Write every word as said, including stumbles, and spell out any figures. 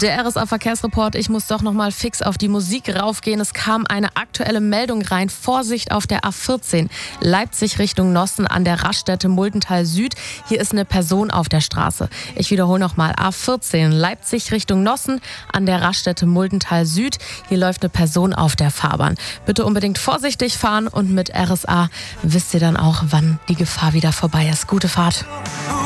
Der R S A-Verkehrsreport, ich muss doch noch mal fix auf die Musik raufgehen. Es kam eine aktuelle Meldung rein. Vorsicht auf der A vierzehn, Leipzig Richtung Nossen an der Raststätte Muldental Süd. Hier ist eine Person auf der Straße. Ich wiederhole noch mal, A vierzehn, Leipzig Richtung Nossen an der Raststätte Muldental Süd. Hier läuft eine Person auf der Fahrbahn. Bitte unbedingt vorsichtig fahren und mit R S A wisst ihr dann auch, wann die Gefahr wieder vorbei ist. Gute Fahrt.